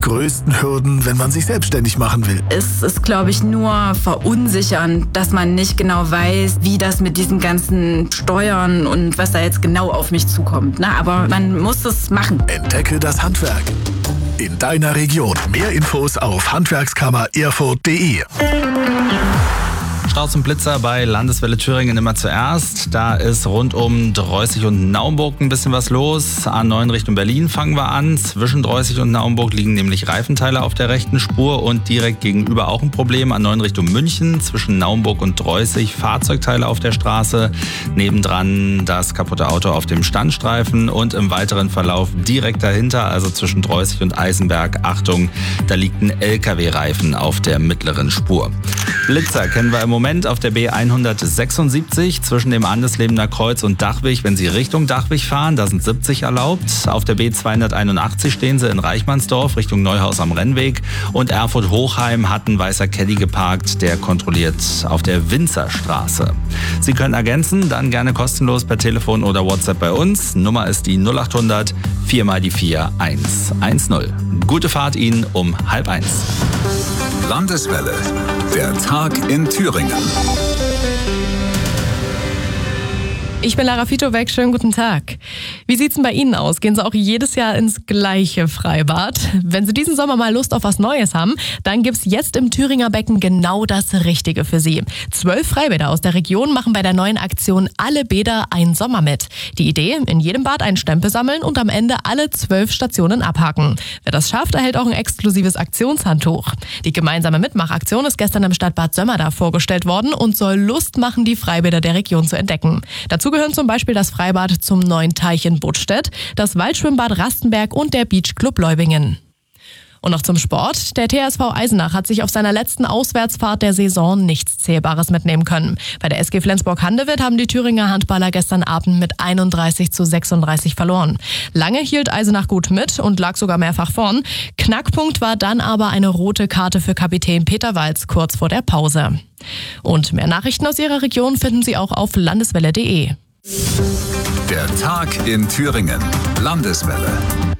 größten Hürden, wenn man sich selbstständig machen will? Es ist, glaube ich, nur verunsichernd, dass man nicht genau weiß, wie das mit diesen ganzen Steuern und was da jetzt genau auf mich zukommt. Na, aber man muss es machen. Entdecke das Handwerk in deiner Region. Mehr Infos auf handwerkskammererfurt.de. Staus und Blitzer bei Landeswelle Thüringen immer zuerst. Da ist rund um Dreußig und Naumburg ein bisschen was los. A9 Richtung Berlin fangen wir an. Zwischen Dreußig und Naumburg liegen nämlich Reifenteile auf der rechten Spur und direkt gegenüber auch ein Problem. A9 Richtung München zwischen Naumburg und Dreußig Fahrzeugteile auf der Straße. Nebendran das kaputte Auto auf dem Standstreifen und im weiteren Verlauf direkt dahinter, also zwischen Dreußig und Eisenberg. Achtung, da liegt ein LKW-Reifen auf der mittleren Spur. Blitzer kennen wir im Moment auf der B176 zwischen dem Andeslebener Kreuz und Dachwig. Wenn Sie Richtung Dachwig fahren, da sind 70 erlaubt. Auf der B281 stehen Sie in Reichmannsdorf Richtung Neuhaus am Rennweg. Und Erfurt-Hochheim hat ein weißer Caddy geparkt, der kontrolliert auf der Winzerstraße. Sie können ergänzen, dann gerne kostenlos per Telefon oder WhatsApp bei uns. Nummer ist die 0800 4 mal die 4 110. Gute Fahrt Ihnen um 12:30. Landeswelle, der Tag in Thüringen. Ich bin Lara Fitowek, schönen guten Tag. Wie sieht's denn bei Ihnen aus? Gehen Sie auch jedes Jahr ins gleiche Freibad? Wenn Sie diesen Sommer mal Lust auf was Neues haben, dann gibt's jetzt im Thüringer Becken genau das Richtige für Sie. 12 Freibäder aus der Region machen bei der neuen Aktion Alle Bäder ein Sommer mit. Die Idee, in jedem Bad einen Stempel sammeln und am Ende alle 12 Stationen abhaken. Wer das schafft, erhält auch ein exklusives Aktionshandtuch. Die gemeinsame Mitmachaktion ist gestern im Stadtbad Sömmerda vorgestellt worden und soll Lust machen, die Freibäder der Region zu entdecken. Dazu gehören zum Beispiel das Freibad zum neuen Teich in Buttstedt, das Waldschwimmbad Rastenberg und der Beachclub Leubingen. Und noch zum Sport. Der TSV Eisenach hat sich auf seiner letzten Auswärtsfahrt der Saison nichts Zählbares mitnehmen können. Bei der SG Flensburg-Handewitt haben die Thüringer Handballer gestern Abend mit 31:36 verloren. Lange hielt Eisenach gut mit und lag sogar mehrfach vorn. Knackpunkt war dann aber eine rote Karte für Kapitän Peter Walz kurz vor der Pause. Und mehr Nachrichten aus Ihrer Region finden Sie auch auf landeswelle.de. Der Tag in Thüringen. Landeswelle.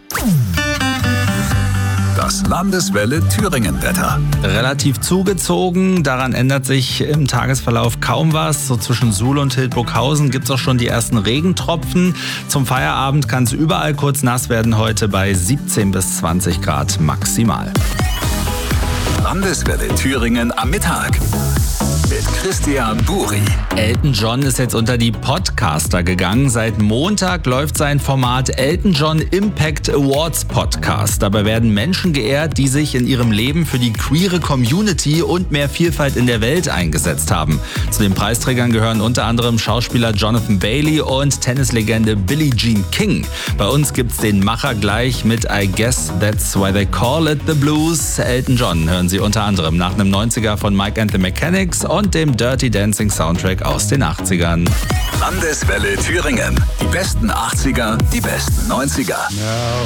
Das Landeswelle Thüringen-Wetter. Relativ zugezogen, daran ändert sich im Tagesverlauf kaum was. So zwischen Suhl und Hildburghausen gibt es auch schon die ersten Regentropfen. Zum Feierabend kann es überall kurz nass werden, heute bei 17 bis 20 Grad maximal. Landeswelle Thüringen am Mittag. Mit Christian Buri. Elton John ist jetzt unter die Podcaster gegangen. Seit Montag läuft sein Format Elton John Impact Awards Podcast. Dabei werden Menschen geehrt, die sich in ihrem Leben für die queere Community und mehr Vielfalt in der Welt eingesetzt haben. Zu den Preisträgern gehören unter anderem Schauspieler Jonathan Bailey und Tennislegende Billie Jean King. Bei uns gibt's den Macher gleich mit I Guess That's Why They Call It The Blues. Elton John hören Sie unter anderem nach einem 90er von Mike and the Mechanics und dem Dirty Dancing Soundtrack aus den 80ern. Landeswelle Thüringen. Die besten 80er, die besten 90er. Now